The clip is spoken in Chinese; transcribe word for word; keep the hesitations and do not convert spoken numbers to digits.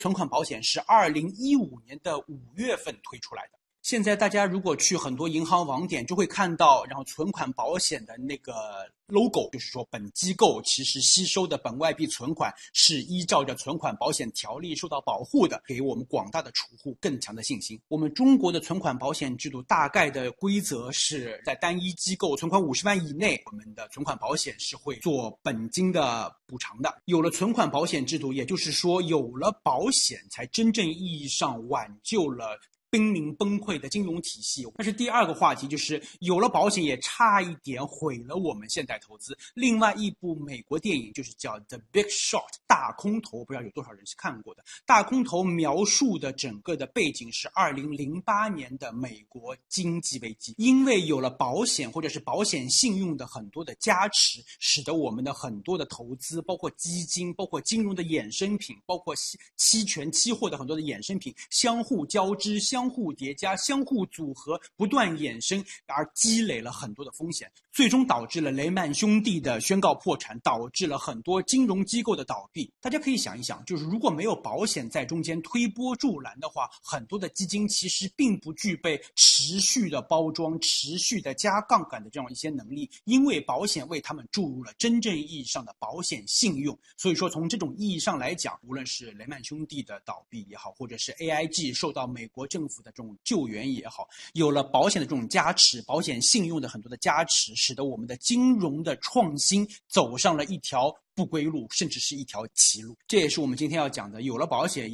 存款保险是二零一五年的五月份推出来的。现在大家如果去很多银行网点，就会看到，然后存款保险的那个 logo， 就是说本机构其实吸收的本外币存款是依照着存款保险条例受到保护的，给我们广大的储户更强的信心。我们中国的存款保险制度大概的规则是在单一机构存款五十万以内，我们的存款保险是会做本金的补偿的。有了存款保险制度，也就是说有了保险，才真正意义上挽救了濒临崩溃的金融体系。但是第二个话题就是有了保险也差一点毁了我们现代投资。另外一部美国电影就是叫 The Big Short 大空头，不知道有多少人是看过的。大空头描述的整个的背景是二零零八年的美国经济危机，因为有了保险或者是保险信用的很多的加持，使得我们的很多的投资，包括基金，包括金融的衍生品，包括期权期货的很多的衍生品相互交织，相互叠加，相互组合，不断衍生，而积累了很多的风险，最终导致了雷曼兄弟的宣告破产，导致了很多金融机构的倒闭。大家可以想一想，就是如果没有保险在中间推波助澜的话，很多的基金其实并不具备持续的包装、持续的加杠杆的这样一些能力，因为保险为他们注入了真正意义上的保险信用。所以说从这种意义上来讲，无论是雷曼兄弟的倒闭也好，或者是 A I G 受到美国政府的这种救援也好，有了保险的这种加持，保险信用的很多的加持，使得我们的金融的创新走上了一条不归路，甚至是一条歧路。这也是我们今天要讲的，有了保险